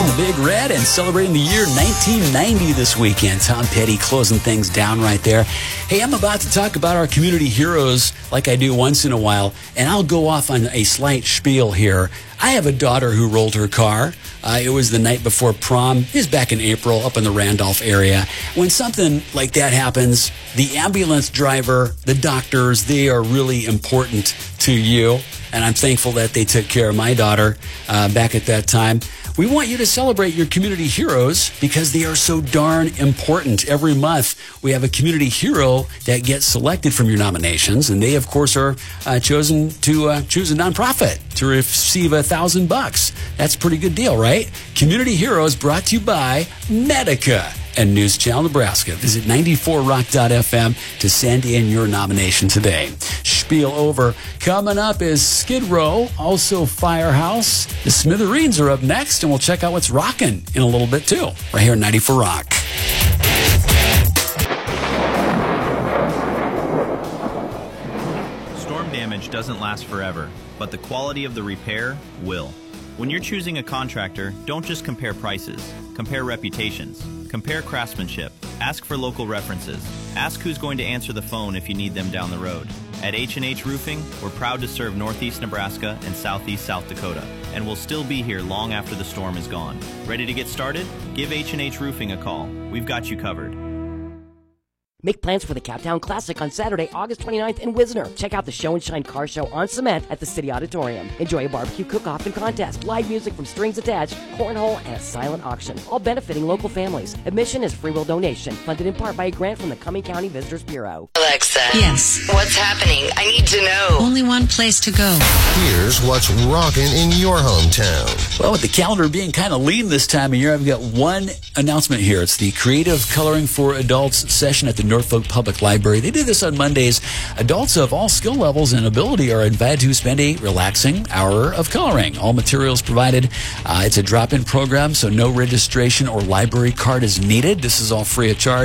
in the Big Red and celebrating the year 1990 this weekend. Tom Petty closing things down right there. Hey, I'm about to talk about our community heroes like I do once in a while, and I'll go off on a slight spiel here. I have a daughter who rolled her car. It was the night before prom. It was back in April up in the Randolph area. When something like that happens, the ambulance driver, the doctors, they are really important to you. And I'm thankful that they took care of my daughter back at that time. We want you to celebrate your community heroes because they are so darn important. Every month, we have a community hero that gets selected from your nominations, and they, of course, are chosen to choose a nonprofit to receive $1,000. That's a pretty good deal, right? Community Heroes brought to you by Medica and News Channel Nebraska. Visit 94rock.fm to send in your nomination today. Spiel over. Coming up is Skid Row, also Firehouse. The Smithereens are up next, and we'll check out what's rocking in a little bit, too, right here at 94 Rock. Storm damage doesn't last forever, but the quality of the repair will. When you're choosing a contractor, don't just compare prices. Compare reputations. Compare craftsmanship. Ask for local references. Ask who's going to answer the phone if you need them down the road. At H&H Roofing, we're proud to serve Northeast Nebraska and Southeast South Dakota, and we'll still be here long after the storm is gone. Ready to get started? Give H&H Roofing a call. We've got you covered. Make plans for the Captown Classic on Saturday, August 29th in Wisner. Check out the Show and Shine Car Show on cement at the City Auditorium. Enjoy a barbecue cook-off and contest, live music from Strings Attached, cornhole, and a silent auction, all benefiting local families. Admission is free will donation, funded in part by a grant from the Cumming County Visitors Bureau. Alexa. Yes. What's happening? I need to know. Only one place to go. Here's what's rocking in your hometown. Well, with the calendar being kind of lean this time of year, I've got one announcement here. It's the Creative Coloring for Adults session at the Norfolk Public Library. They do this on Mondays. Adults of all skill levels and ability are invited to spend a relaxing hour of coloring. All materials provided. It's a drop-in program, so no registration or library card is needed. This is all free of charge.